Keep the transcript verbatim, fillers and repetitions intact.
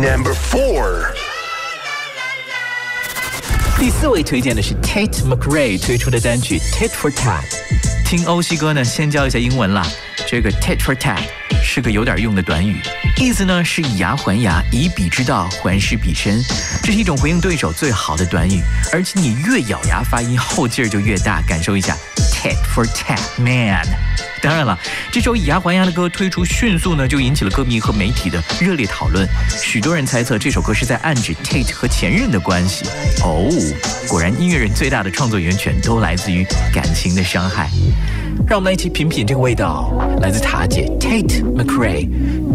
Number four. 第四位推荐的是 Tate McRae 推出的单曲 Tit for Tat。听欧西哥呢，先教一下英文啦。这个 Tit for Tat 是个有点用的短语，意思呢是以牙还牙，以彼之道还施彼身。这是一种回应对手最好的短语，而且你越咬牙发音，后劲儿就越大。感受一下 Tit for Tat Man。当然了，这首以牙还牙的歌推出迅速呢，就引起了歌迷和媒体的热烈讨论。许多人猜测这首歌是在暗指 Tate 和前任的关系。哦，果然音乐人最大的创作源泉都来自于感情的伤害。让我们来一起品品这个味道，来自塔姐 Tate McRae